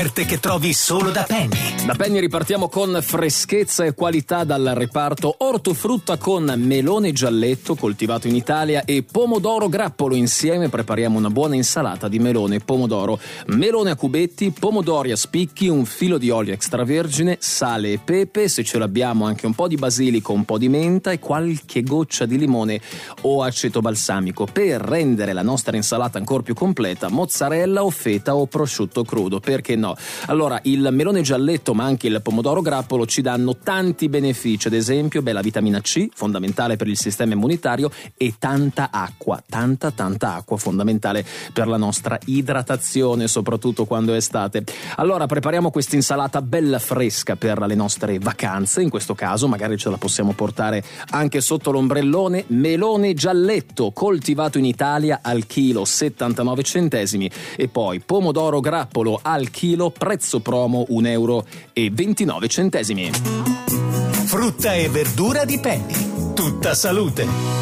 che trovi solo da Penny. Da Penny ripartiamo con freschezza e qualità dal reparto ortofrutta con melone gialletto coltivato in Italia e pomodoro grappolo. Insieme prepariamo una buona insalata di melone e pomodoro. Melone a cubetti, pomodori a spicchi, un filo di olio extravergine, sale e pepe, se ce l'abbiamo anche un po' di basilico, un po' di menta e qualche goccia di limone o aceto balsamico per rendere la nostra insalata ancora più completa. Mozzarella o feta o prosciutto crudo, perché no? Allora, il melone gialletto ma anche il pomodoro grappolo ci danno tanti benefici, ad esempio la vitamina C, fondamentale per il sistema immunitario, e tanta acqua, tanta acqua, fondamentale per la nostra idratazione, soprattutto quando è estate. Allora prepariamo questa insalata bella fresca per le nostre vacanze, in questo caso magari ce la possiamo portare anche sotto l'ombrellone. Melone gialletto coltivato in Italia al chilo 79 centesimi e poi pomodoro grappolo al chilo prezzo promo €1,29. Frutta e verdura di Penny. Tutta salute.